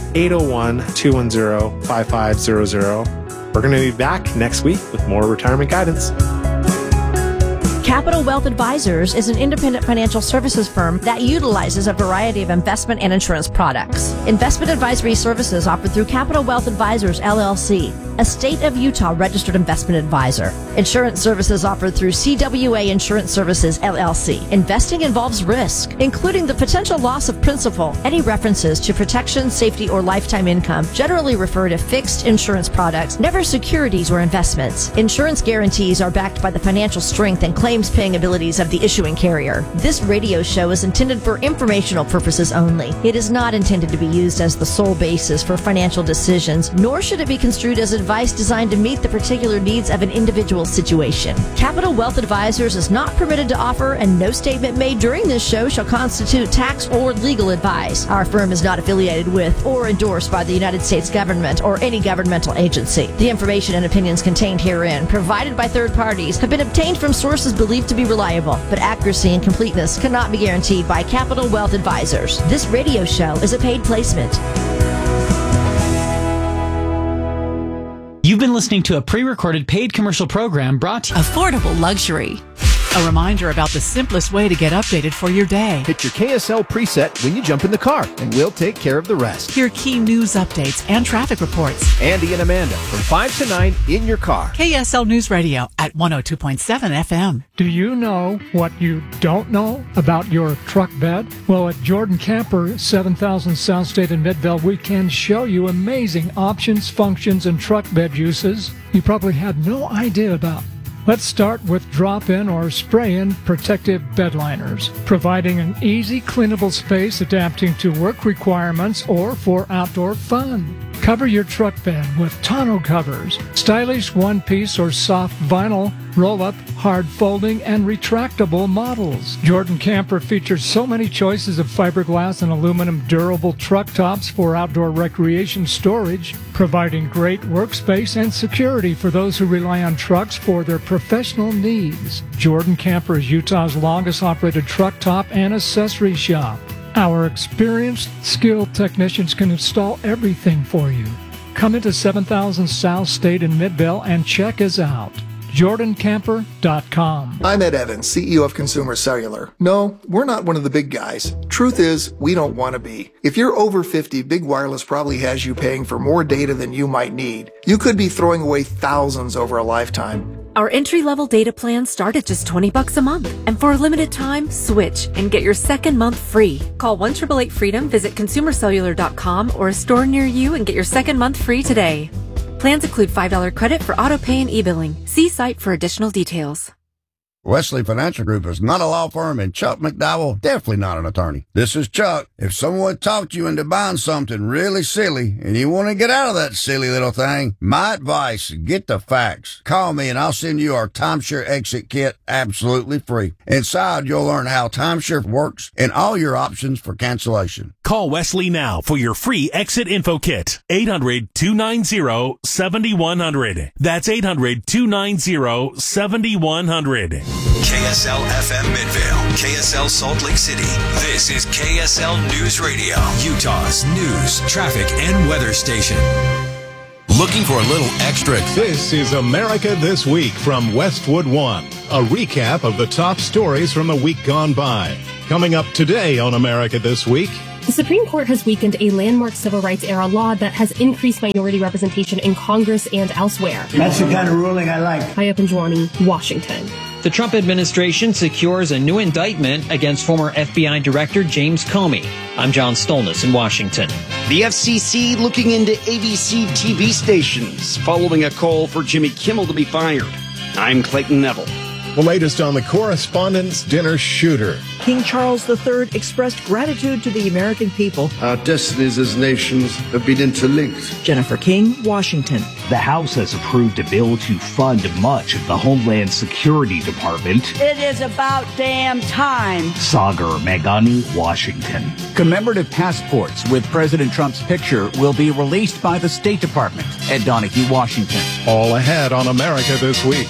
Speaker 1: 801-210-5500. We're going to be back next week with more retirement guidance.
Speaker 2: Capital Wealth Advisors is an independent financial services firm that utilizes a variety of investment and insurance products. Investment advisory services offered through Capital Wealth Advisors, LLC, a state of Utah registered investment advisor. Insurance services offered through CWA Insurance Services, LLC. Investing involves risk, including the potential loss of principal. Any references to protection, safety, or lifetime income generally refer to fixed insurance products, never securities or investments. Insurance guarantees are backed by the financial strength and claims paying abilities of the issuing carrier. This radio show is intended for informational purposes only. It is not intended to be used as the sole basis for financial decisions, nor should it be construed as advice designed to meet the particular needs of an individual situation. Capital Wealth Advisors is not permitted to offer, and no statement made during this show shall constitute tax or legal advice. Our firm is not affiliated with or endorsed by the United States government or any governmental agency. The information and opinions contained herein, provided by third parties, have been obtained from sources believed to be reliable, but accuracy and completeness cannot be guaranteed by Capital Wealth Advisors. This radio show is a paid placement.
Speaker 21: You've been listening to a pre-recorded paid commercial program brought to you.
Speaker 5: Affordable luxury. A reminder about the simplest way to get updated for your day.
Speaker 22: Hit your KSL preset when you jump in the car, and we'll take care of the rest.
Speaker 5: Hear key news updates and traffic reports.
Speaker 22: Andy and Amanda from 5 to 9 in your car.
Speaker 5: KSL News Radio at 102.7 FM.
Speaker 23: Do you know what you don't know about your truck bed? Well, at Jordan Camper, 7000 South State in Midvale, we can show you amazing options, functions, and truck bed uses you probably had no idea about. Let's start with drop-in or spray-in protective bed liners, providing an easy cleanable space adapting to work requirements or for outdoor fun. Cover your truck bed with tonneau covers, stylish one-piece or soft vinyl, roll-up, hard folding, and retractable models. Jordan Camper features so many choices of fiberglass and aluminum durable truck tops for outdoor recreation storage, providing great workspace and security for those who rely on trucks for their professional needs. Jordan Camper is Utah's longest operated truck top and accessory shop. Our experienced, skilled technicians can install everything for you. Come into 7000 South State in Midvale and check us out. JordanCamper.com.
Speaker 24: I'm Ed Evans, CEO of Consumer Cellular. No, we're not one of the big guys. Truth is, we don't want to be. If you're over 50, Big Wireless probably has you paying for more data than you might need. You could be throwing away thousands over a lifetime.
Speaker 25: Our entry-level data plans start at just $20 a month. And for a limited time, switch and get your second month free. Call 1-888-FREEDOM, visit consumercellular.com or a store near you and get your second month free today. Plans include $5 credit for auto pay and e-billing. See site for additional details.
Speaker 6: Wesley Financial Group is not a law firm, and Chuck McDowell definitely not an attorney. This is Chuck. If someone talked you into buying something really silly and you want to get out of that silly little thing, my advice, get the facts. Call me and I'll send you our timeshare exit kit absolutely free. Inside, you'll learn how timeshare works and all your options for cancellation.
Speaker 7: Call Wesley now for your free exit info kit. 800-290-7100. That's 800-290-7100.
Speaker 8: KSL FM Midvale, KSL Salt Lake City. This is KSL News Radio, Utah's news, traffic, and weather station.
Speaker 9: Looking for a little extra?
Speaker 12: This is America This Week from Westwood One. A recap of the top stories from the week gone by. Coming up today on America This Week.
Speaker 26: The Supreme Court has weakened a landmark civil rights era law that has increased minority representation in Congress and elsewhere.
Speaker 14: That's the kind of ruling I like.
Speaker 26: Hayya Panjwani, Washington.
Speaker 10: The Trump administration secures a new indictment against former FBI Director James Comey. I'm John Stolnis in Washington.
Speaker 27: The FCC looking into ABC TV stations following a call for Jimmy Kimmel to be fired. I'm Clayton Neville.
Speaker 12: The latest on the Correspondents' Dinner shooter.
Speaker 28: King Charles III expressed gratitude to the American people.
Speaker 29: Our destinies as nations have been interlinked.
Speaker 28: Jennifer King, Washington.
Speaker 30: The House has approved a bill to fund much of the Homeland Security Department.
Speaker 31: It is about damn time.
Speaker 30: Sagar Meghani, Washington.
Speaker 32: Commemorative passports with President Trump's picture will be released by the State Department. Ed Donahue, Washington.
Speaker 12: All ahead on America This Week.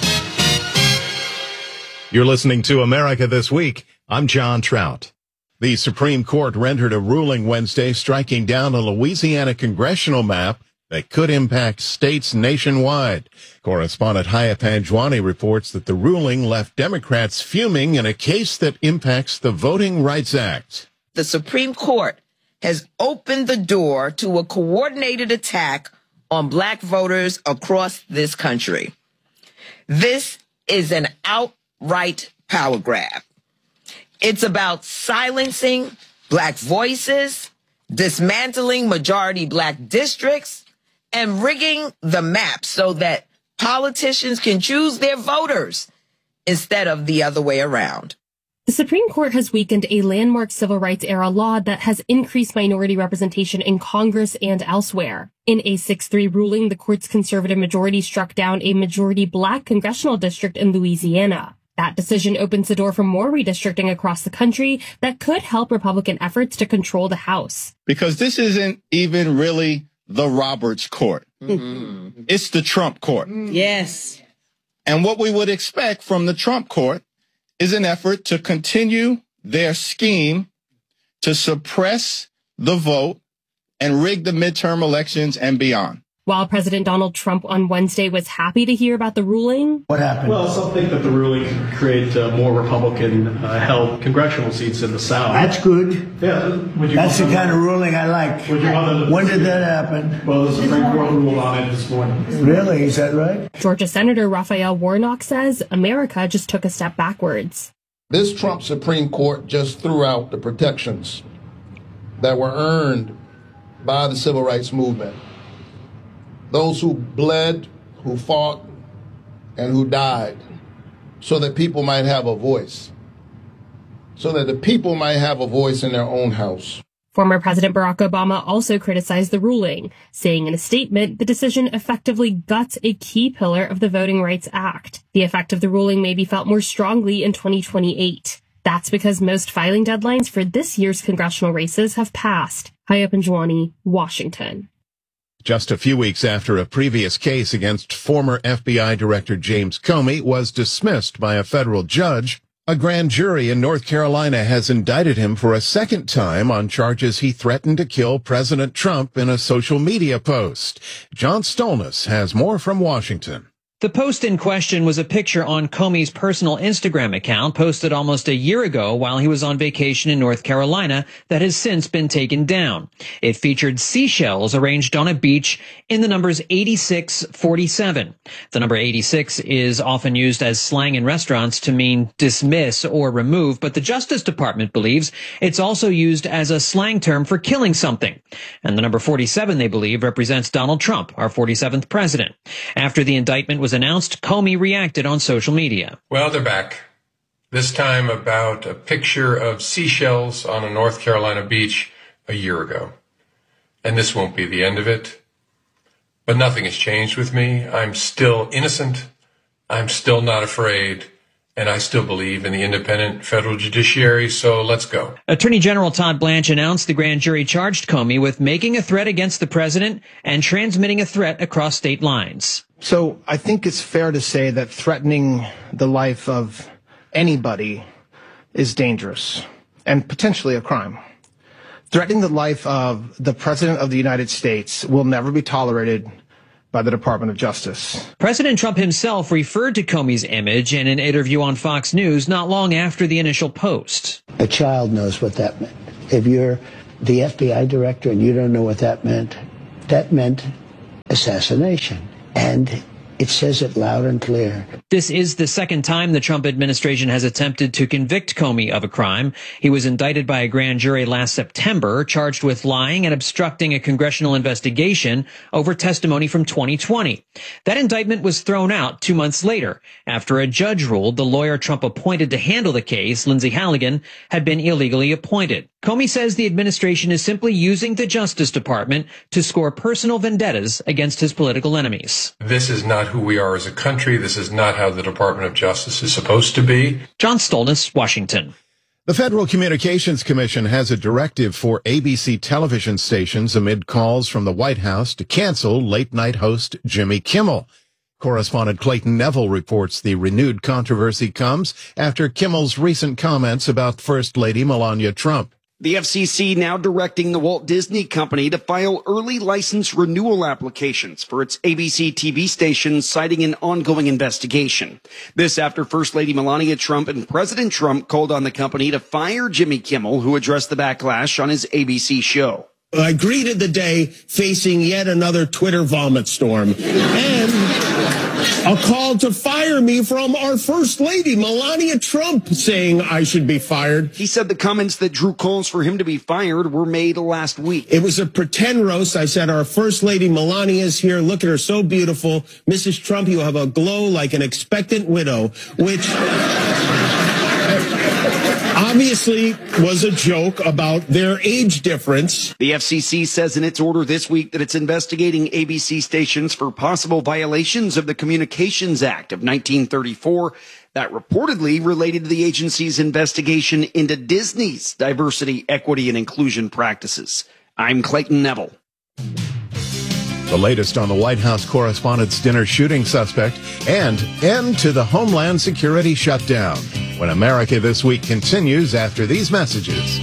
Speaker 12: You're listening to America This Week. I'm John Trout. The Supreme Court rendered a ruling Wednesday striking down a Louisiana congressional map that could impact states nationwide. Correspondent Hayya Panjwani reports that the ruling left Democrats fuming in a case that impacts the Voting Rights Act.
Speaker 33: The Supreme Court has opened the door to a coordinated attack on black voters across this country. This is an outright power grab. It's about silencing black voices, dismantling majority black districts, and rigging the map so that politicians can choose their voters instead of the other way around.
Speaker 26: The Supreme Court has weakened a landmark civil rights era law that has increased minority representation in Congress and elsewhere. In a 6-3 ruling, the court's conservative majority struck down a majority black congressional district in Louisiana. That decision opens the door for more redistricting across the country that could help Republican efforts to control the House.
Speaker 34: Because this isn't even really the Roberts Court. Mm-hmm. It's the Trump Court.
Speaker 33: Yes.
Speaker 34: And what we would expect from the Trump Court is an effort to continue their scheme to suppress the vote and rig the midterm elections and beyond.
Speaker 26: While President Donald Trump on Wednesday was happy to hear about the ruling.
Speaker 35: What happened? Well, some think that the ruling could create more Republican-held congressional seats in the South.
Speaker 14: That's good.
Speaker 35: Yeah.
Speaker 14: That's the kind of ruling I like. When did that happen?
Speaker 35: Well, the Supreme Court ruled on it this morning.
Speaker 14: Really? Is that right?
Speaker 26: Georgia Senator Raphael Warnock says America just took a step backwards.
Speaker 36: This Trump Supreme Court just threw out the protections that were earned by the civil rights movement. Those who bled, who fought, and who died, so that people might have a voice, so that the people might have a voice in their own house.
Speaker 26: Former President Barack Obama also criticized the ruling, saying in a statement the decision effectively guts a key pillar of the Voting Rights Act. The effect of the ruling may be felt more strongly in 2028. That's because most filing deadlines for this year's congressional races have passed. Hayya Panjwani, Washington.
Speaker 12: Just a few weeks after a previous case against former FBI Director James Comey was dismissed by a federal judge, a grand jury in North Carolina has indicted him for a second time on charges he threatened to kill President Trump in a social media post. John Stolnis has more from Washington.
Speaker 10: The post in question was a picture on Comey's personal Instagram account posted almost a year ago while he was on vacation in North Carolina that has since been taken down. It featured seashells arranged on a beach in the numbers 8647. The number 86 is often used as slang in restaurants to mean dismiss or remove, but the Justice Department believes it's also used as a slang term for killing something. And the number 47, they believe, represents Donald Trump, our 47th president. After the indictment was announced, Comey reacted on social media.
Speaker 37: Well, they're back.
Speaker 1: this time about a picture of seashells on a North Carolina beach a year ago. And this won't be the end of it. But nothing has changed with me. I'm still innocent. I'm still not afraid. And I still believe in the independent federal judiciary, so let's go.
Speaker 10: Attorney General Todd Blanche announced the grand jury charged Comey with making a threat against the president and transmitting a threat across state lines.
Speaker 2: So I think it's fair to say that threatening the life of anybody is dangerous and potentially a crime. Threatening the life of the President of the United States will never be tolerated by the Department of Justice.
Speaker 10: President Trump himself referred to Comey's image in an interview on Fox News not long after the initial post.
Speaker 3: A child knows what that meant. If you're the FBI director and you don't know what that meant assassination. And it says it loud and clear.
Speaker 10: This is the second time the Trump administration has attempted to convict Comey of a crime. He was indicted by a grand jury last September, charged with lying and obstructing a congressional investigation over testimony from 2020. That indictment was thrown out 2 months later after a judge ruled the lawyer Trump appointed to handle the case, Lindsay Halligan, had been illegally appointed. Comey says the administration is simply using the Justice Department to score personal vendettas against his political enemies.
Speaker 1: This is not who we are as a country. This is not how the Department of Justice is supposed to be.
Speaker 10: John Stolness, Washington.
Speaker 12: The Federal Communications Commission has a directive for ABC television stations amid calls from the White House to cancel late-night host Jimmy Kimmel. Correspondent Clayton Neville reports the renewed controversy comes after Kimmel's recent comments about First Lady Melania Trump.
Speaker 27: The FCC now directing the Walt Disney Company to file early license renewal applications for its ABC TV stations, citing an ongoing investigation. This after First Lady Melania Trump and President Trump called on the company to fire Jimmy Kimmel, who addressed the backlash on his ABC show.
Speaker 4: I greeted the day facing yet another Twitter vomit storm and a call to fire me from our First Lady, Melania Trump, saying I should be fired.
Speaker 27: He said the comments that drew calls for him to be fired were made last week.
Speaker 4: It was a pretend roast. I said, our First Lady Melania is here. Look at her, so beautiful. Mrs. Trump, you have a glow like an expectant widow, which obviously was a joke about their age difference.
Speaker 27: The FCC says in its order this week that it's investigating ABC stations for possible violations of the Communications Act of 1934 that reportedly related to the agency's investigation into Disney's diversity, equity, and inclusion practices. I'm Clayton Neville.
Speaker 12: The latest on the White House Correspondents' Dinner shooting suspect and end to the Homeland Security shutdown when America This Week continues after these messages.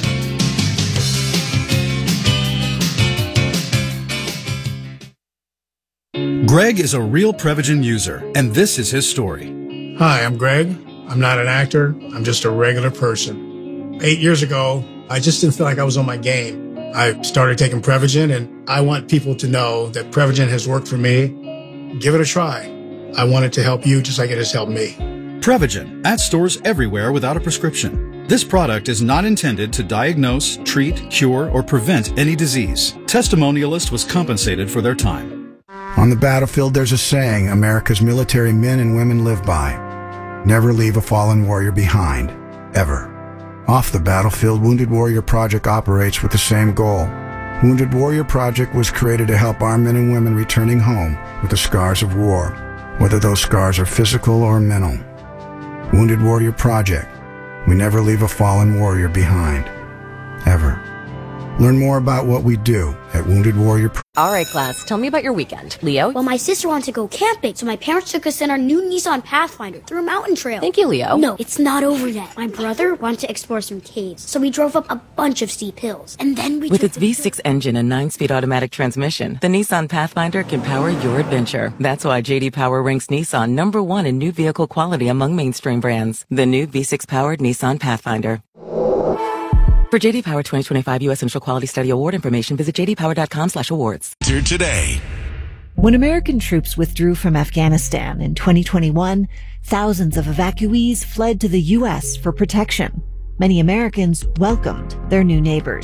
Speaker 5: Greg is a real Prevagen user, and this is his story.
Speaker 11: Hi, I'm Greg. I'm not an actor. I'm just a regular person. 8 years ago, I just didn't feel like I was on my game. I started taking Prevagen, and I want people to know that Prevagen has worked for me. Give it a try. I want it to help you just like it has helped me.
Speaker 5: Prevagen, at stores everywhere without a prescription. This product is not intended to diagnose, treat, cure, or prevent any disease. Testimonialist was compensated for their time.
Speaker 13: On the battlefield, there's a saying America's military men and women live by. Never leave a fallen warrior behind, ever. Off the battlefield, Wounded Warrior Project operates with the same goal. Wounded Warrior Project was created to help our men and women returning home with the scars of war, whether those scars are physical or mental. Wounded Warrior Project. We never leave a fallen warrior behind, ever. Learn more about what we do at Wounded Warrior Project.
Speaker 15: All right, class, tell me about your weekend. Leo?
Speaker 16: Well, my sister wanted to go camping, so my parents took us in our new Nissan Pathfinder through a mountain trail.
Speaker 15: Thank you, Leo.
Speaker 16: No, it's not over yet. My brother wanted to explore some caves, so we drove up a bunch of steep hills. And then we
Speaker 17: With its V6 engine and 9-speed automatic transmission, the Nissan Pathfinder can power your adventure. That's why J.D. Power ranks Nissan #1 in new vehicle quality among mainstream brands. The new V6-powered Nissan Pathfinder. For J.D. Power 2025 U.S. Initial Quality Study Award information, visit jdpower.com/awards.
Speaker 9: Today.
Speaker 28: When American troops withdrew from Afghanistan in 2021, thousands of evacuees fled to the U.S. for protection. Many Americans welcomed their new neighbors.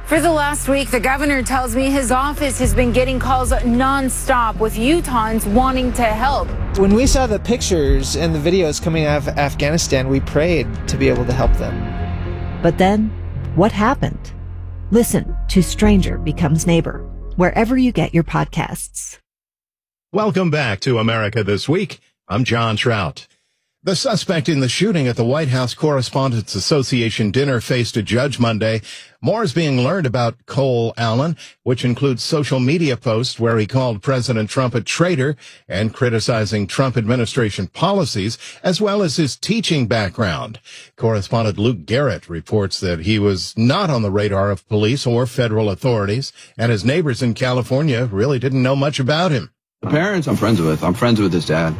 Speaker 6: For the last week, the governor tells me his office has been getting calls nonstop with Utahns wanting to help.
Speaker 7: When we saw the pictures and the videos coming out of Afghanistan, we prayed to be able to help them.
Speaker 28: But then, what happened? Listen to Stranger Becomes Neighbor, wherever you get your podcasts.
Speaker 12: Welcome back to America This Week. I'm John Trout. The suspect in the shooting at the White House Correspondents Association dinner faced a judge Monday. More is being learned about Cole Allen, which includes social media posts where he called President Trump a traitor and criticizing Trump administration policies, as well as his teaching background. Correspondent Luke Garrett reports that he was not on the radar of police or federal authorities, and his neighbors in California really didn't know much about him.
Speaker 8: The parents I'm friends with. I'm friends with his dad.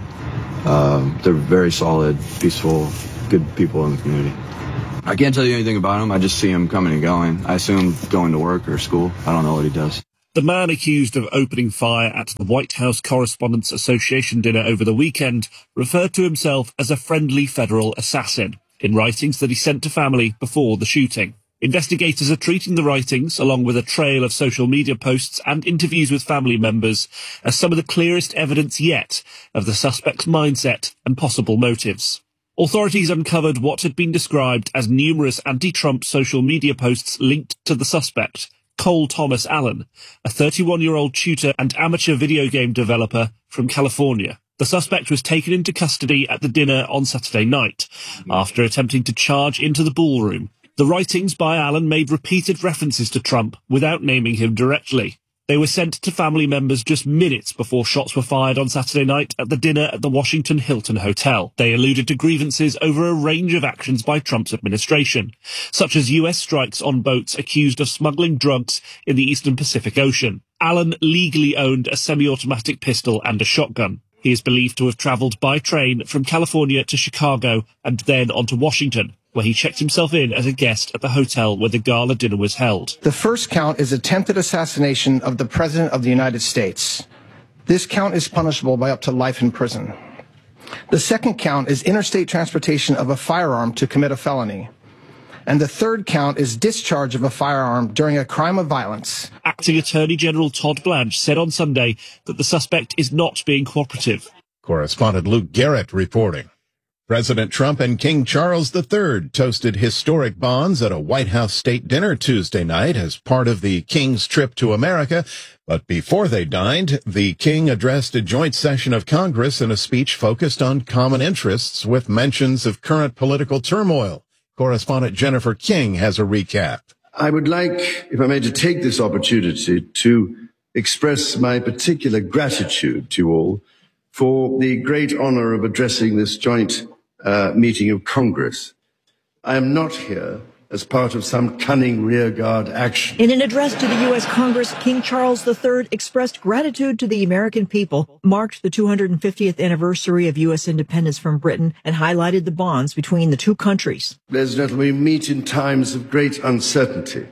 Speaker 8: They're very solid, peaceful, good people in the community. I can't tell you anything about him. I just see him coming and going. I assume going to work or school. I don't know what he does.
Speaker 18: The man accused of opening fire at the White House Correspondents Association dinner over the weekend referred to himself as a friendly federal assassin in writings that he sent to family before the shooting. Investigators are treating the writings, along with a trail of social media posts and interviews with family members, as some of the clearest evidence yet of the suspect's mindset and possible motives. Authorities uncovered what had been described as numerous anti-Trump social media posts linked to the suspect, Cole Thomas Allen, a 31-year-old tutor and amateur video game developer from California. The suspect was taken into custody at the dinner on Saturday night after attempting to charge into the ballroom. The writings by Allen made repeated references to Trump without naming him directly. They were sent to family members just minutes before shots were fired on Saturday night at the dinner at the Washington Hilton Hotel. They alluded to grievances over a range of actions by Trump's administration, such as U.S. strikes on boats accused of smuggling drugs in the Eastern Pacific Ocean. Allen legally owned a semi-automatic pistol and a shotgun. He is believed to have traveled by train from California to Chicago and then on to Washington, where he checked himself in as a guest at the hotel where the gala dinner was held.
Speaker 2: The first count is attempted assassination of the President of the United States. This count is punishable by up to life in prison. The second count is interstate transportation of a firearm to commit a felony. And the third count is discharge of a firearm during a crime of violence.
Speaker 18: Acting Attorney General Todd Blanche said on Sunday that the suspect is not being cooperative.
Speaker 12: Correspondent Luke Garrett reporting. President Trump and King Charles III toasted historic bonds at a White House state dinner Tuesday night as part of the King's trip to America. But before they dined, the King addressed a joint session of Congress in a speech focused on common interests with mentions of current political turmoil. Correspondent Jennifer King has a recap.
Speaker 19: I would like, if I may, to take this opportunity to express my particular gratitude to you all for the great honor of addressing this joint meeting of Congress. I am not here as part of some cunning rearguard action.
Speaker 20: In an address to the U.S. Congress, King Charles III expressed gratitude to the American people, marked the 250th anniversary of U.S. independence from Britain, and highlighted the bonds between the two countries.
Speaker 19: Ladies and gentlemen, we meet in times of great uncertainty,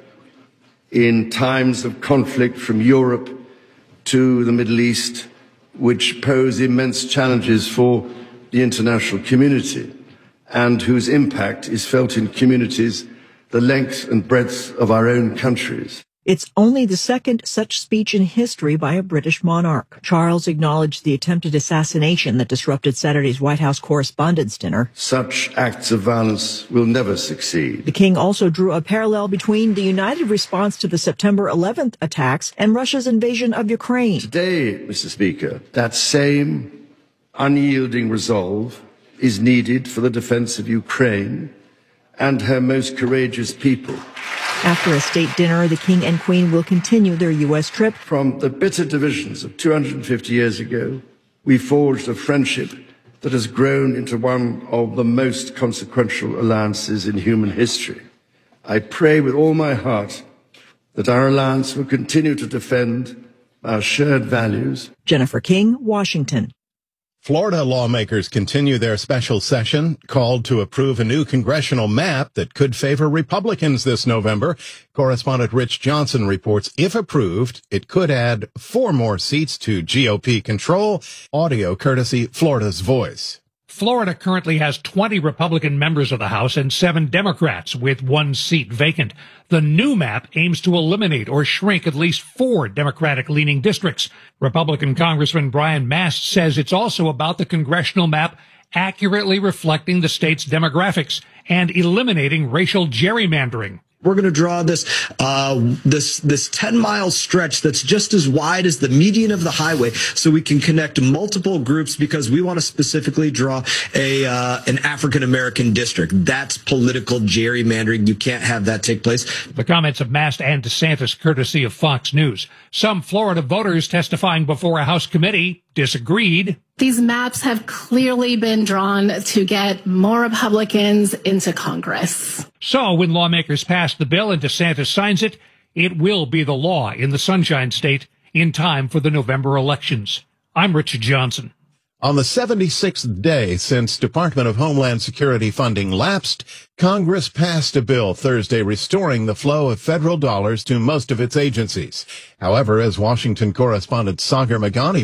Speaker 19: in times of conflict from Europe to the Middle East, which pose immense challenges for the international community and whose impact is felt in communities the length and breadth of our own countries.
Speaker 20: It's only the second such speech in history by a British monarch. Charles acknowledged the attempted assassination that disrupted Saturday's White House Correspondents' Dinner.
Speaker 19: Such acts of violence will never succeed.
Speaker 20: The king also drew a parallel between the united response to the September 11th attacks and Russia's invasion of Ukraine.
Speaker 19: Today, Mr. Speaker, that same unyielding resolve is needed for the defense of Ukraine and her most courageous people.
Speaker 20: After a state dinner, the king and queen will continue their U.S. trip.
Speaker 19: From the bitter divisions of 250 years ago, we forged a friendship that has grown into one of the most consequential alliances in human history. I pray with all my heart that our alliance will continue to defend our shared values.
Speaker 20: Jennifer King, Washington.
Speaker 12: Florida lawmakers continue their special session called to approve a new congressional map that could favor Republicans this November. Correspondent Rich Johnson reports if approved, it could add 4 more seats to GOP control. Audio courtesy Florida's Voice.
Speaker 3: Florida currently has 20 Republican members of the House and 7 Democrats, with 1 seat vacant. The new map aims to eliminate or shrink at least 4 Democratic-leaning districts. Republican Congressman Brian Mast says it's also about the congressional map accurately reflecting the state's demographics and eliminating racial gerrymandering.
Speaker 14: We're going to draw this 10-mile stretch that's just as wide as the median of the highway, so we can connect multiple groups, because we want to specifically draw an African American district. That's political gerrymandering. You can't have that take place.
Speaker 3: The comments of Mast and DeSantis, courtesy of Fox News. Some Florida voters testifying before a House committee disagreed.
Speaker 21: These maps have clearly been drawn to get more Republicans into Congress.
Speaker 3: So when lawmakers pass the bill and DeSantis signs it, it will be the law in the Sunshine State in time for the November elections. I'm Richard Johnson.
Speaker 12: On the 76th day since Department of Homeland Security funding lapsed, Congress passed a bill Thursday restoring the flow of federal dollars to most of its agencies. However, as Washington correspondent Sagar Meghani